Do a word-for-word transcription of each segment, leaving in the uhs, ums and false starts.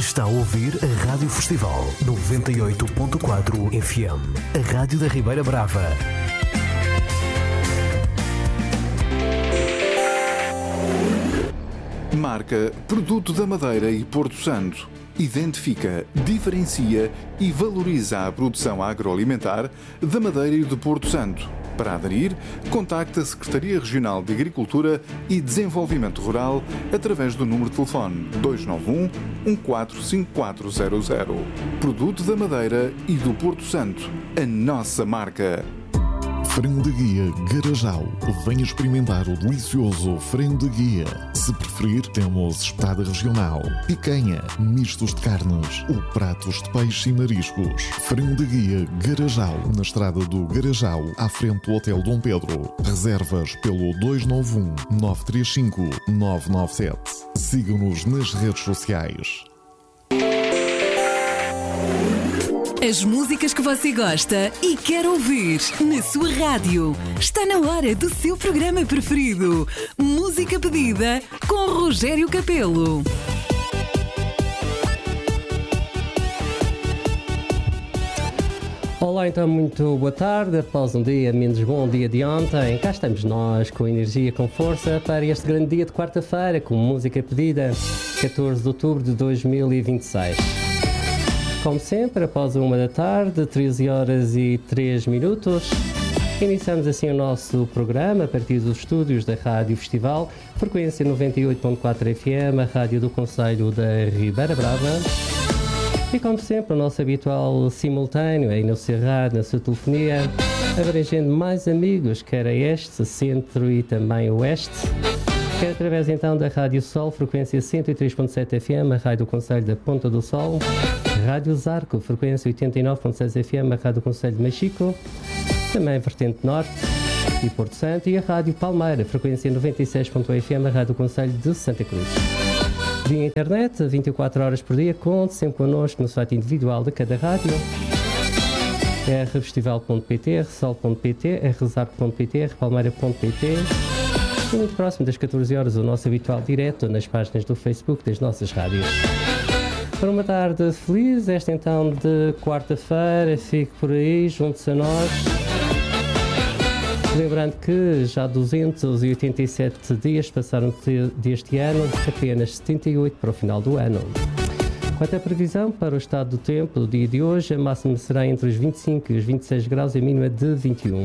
Está a ouvir a Rádio Festival noventa e oito ponto quatro F M, a rádio da Ribeira Brava. Marca Produto da Madeira e Porto Santo. Identifica, diferencia e valoriza a produção agroalimentar da Madeira e de Porto Santo. Para aderir, contacte a Secretaria Regional de Agricultura e Desenvolvimento Rural através do número de telefone dois nove um, um quatro cinco quatro zero zero. Produto da Madeira e do Porto Santo. A nossa marca. Frango de Guia Garajal. Venha experimentar o delicioso frango de guia. Se preferir, temos espetada regional, picanha, mistos de carnes ou pratos de peixe e mariscos. Frango de Guia Garajal, na estrada do Garajal, à frente do Hotel Dom Pedro. Reservas pelo dois nove um, nove três cinco, nove nove sete. Siga-nos nas redes sociais. As músicas que você gosta e quer ouvir na sua rádio. Está na hora do seu programa preferido. Música pedida com Rogério Capelo. Olá, então, muito boa tarde. Após um dia menos bom, dia de ontem, cá estamos nós com energia, com força para este grande dia de quarta-feira, com música pedida, catorze de outubro de dois mil e vinte e seis. Como sempre, após uma da tarde, treze horas e três minutos, iniciamos assim o nosso programa a partir dos estúdios da Rádio Festival, frequência noventa e oito ponto quatro F M, a rádio do Concelho da Ribeira Brava. E como sempre, o nosso habitual simultâneo aí no Cerrado, na sua telefonia, abrangendo mais amigos, quer a este, centro e também oeste. Quer através então da Rádio Sol, frequência cento e três ponto sete F M, a rádio do Concelho da Ponta do Sol. Rádio Zarco, frequência oitenta e nove ponto seis F M, a rádio do Concelho de Machico. Também Vertente Norte e Porto Santo. E a Rádio Palmeira, frequência noventa e seis ponto um F M, a rádio do Concelho de Santa Cruz. Via internet, vinte e quatro horas por dia, conte sempre connosco no site individual de cada rádio. r festival ponto p t, r sol ponto p t, r zarco ponto p t, r palmeira ponto p t. E muito próximo das catorze horas, o nosso habitual direto nas páginas do Facebook das nossas rádios. Para uma tarde feliz, esta então de quarta-feira, fique por aí, junte-se a nós. Lembrando que já duzentos e oitenta e sete dias passaram deste ano, apenas setenta e oito para o final do ano. Quanto à previsão para o estado do tempo, do dia de hoje, a máxima será entre os vinte e cinco e os vinte e seis graus e a mínima de vinte e um.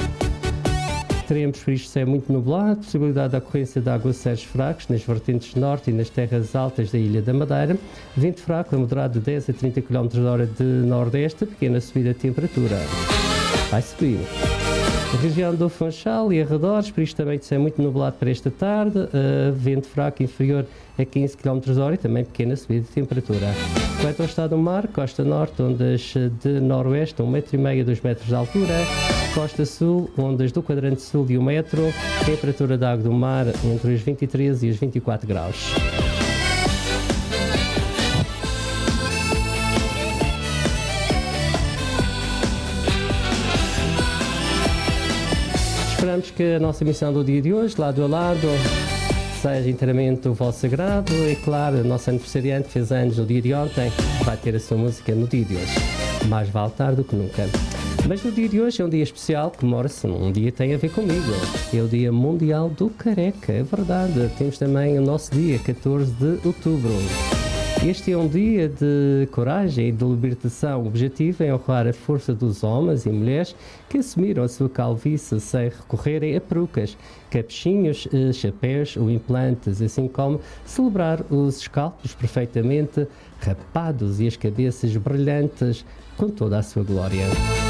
Teremos por isto céu muito nublado, possibilidade de ocorrência de aguaceiros fracos nas vertentes norte e nas terras altas da Ilha da Madeira, vento fraco a moderado de dez a trinta quilómetros por hora de nordeste, pequena subida de temperatura. Vai subir. A região do Funchal e arredores, por isto também de céu muito nublado para esta tarde, uh, vento fraco inferior a quinze quilómetros por hora e também pequena subida de temperatura. Quanto ao estado do mar, costa norte, ondas de noroeste, um metro e meio a dois metros de altura, costa sul, ondas do quadrante sul de um metro, temperatura da água do mar entre os vinte e três e os vinte e quatro graus. Esperamos que a nossa missão do dia de hoje, lado a lado, seja inteiramente o vosso agrado e, claro, a nossa aniversariante fez anos no dia de ontem, vai ter a sua música no dia de hoje. Mais vale tarde do que nunca. Mas no dia de hoje é um dia especial, comemora-se, um dia tem a ver comigo. É o Dia Mundial do Careca, é verdade. Temos também o nosso dia, catorze de outubro. Este é um dia de coragem e de libertação. O objetivo é honrar a força dos homens e mulheres que assumiram a sua calvície sem recorrerem a perucas, capuchinhos, chapéus ou implantes, assim como celebrar os escalpos perfeitamente rapados e as cabeças brilhantes com toda a sua glória.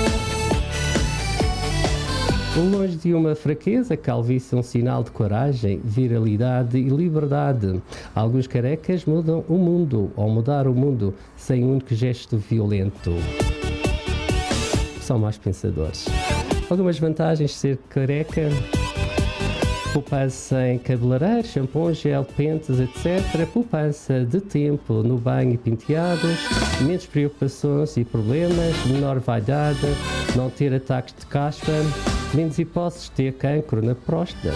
Longe de uma fraqueza, a calvície é um sinal de coragem, viralidade e liberdade. Alguns carecas mudam o mundo, ou mudar o mundo, sem um único gesto violento. São mais pensadores. Algumas vantagens de ser careca: poupança em cabeleireiro, shampoo, gel, pentes, etcétera. Poupança de tempo no banho e penteados, menos preocupações e problemas, menor vaidade, não ter ataques de caspa, menos hipóteses de ter cancro na próstata.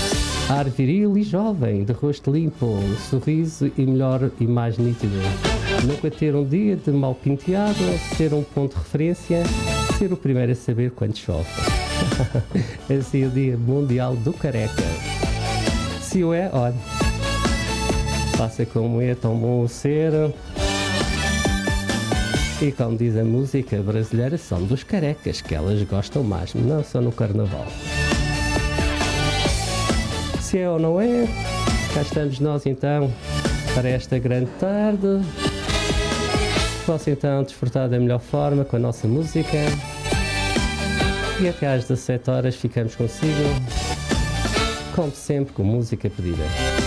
Ar viril e jovem, de rosto limpo, sorriso e melhor e mais nítido. Nunca ter um dia de mal penteado, ser um ponto de referência, ser o primeiro a saber quando chove. Assim é o Dia Mundial do Careca. Se o é, olha, faça como é, tão bom ser. E como diz a música brasileira, são dos carecas que elas gostam mais, não só no Carnaval. Se é ou não é, cá estamos nós então para esta grande tarde. Posso então desfrutar da melhor forma com a nossa música. E até às dezassete horas ficamos consigo, como sempre, com música pedida.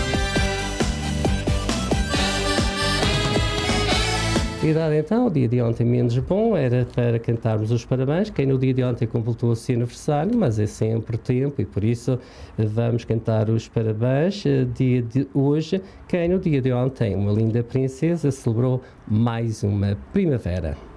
E dado então, o dia de ontem menos bom, era para cantarmos os parabéns. Quem no dia de ontem completou o seu aniversário, mas é sempre tempo e por isso vamos cantar os parabéns. Dia de hoje, quem no dia de ontem, uma linda princesa, celebrou mais uma primavera.